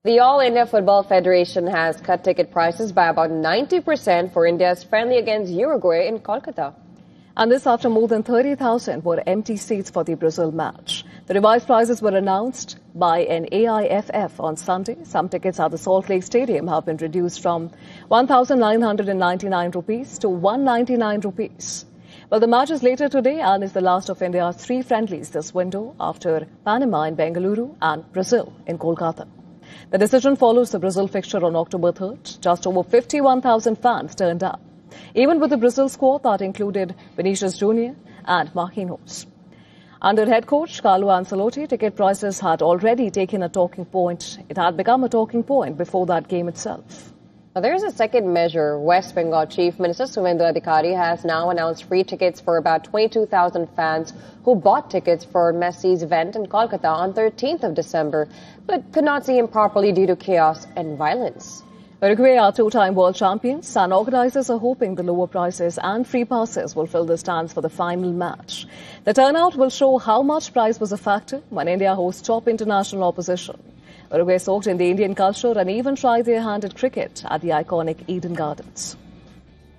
The All India Football Federation has cut ticket prices by about 90% for India's friendly against Uruguay in Kolkata. And this after more than 30,000 were empty seats for the Brazil match. The revised prices were announced by an AIFF on Sunday. Some tickets at the Salt Lake Stadium have been reduced from 1,999 rupees to 199 rupees. Well, the match is later today and is the last of India's 3 friendlies this window after Panama in Bengaluru and Brazil in Kolkata. The decision follows the Brazil fixture on October 3rd. Just over 51,000 fans turned up, even with the Brazil squad that included Vinicius Jr. and Marquinhos. Under head coach Carlo Ancelotti, ticket prices had already taken a talking point. It had become a talking point before that game itself. Now, there is a second measure. West Bengal Chief Minister Suvendu Adhikari has now announced free tickets for about 22,000 fans who bought tickets for Messi's event in Kolkata on 13th of December, but could not see him properly due to chaos and violence. Uruguay are 2-time world champions, and organizers are hoping the lower prices and free passes will fill the stands for the final match. The turnout will show how much price was a factor when India hosts top international opposition. Uruguay soaked in the Indian culture and even tried their hand at cricket at the iconic Eden Gardens.